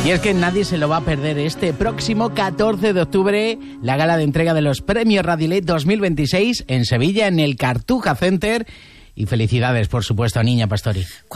Y es que nadie se lo va a perder este próximo 14 de octubre, la gala de entrega de los premios Radiolate 2026 en Sevilla, en el Cartuja Center. Y felicidades, por supuesto, a Niña Pastori.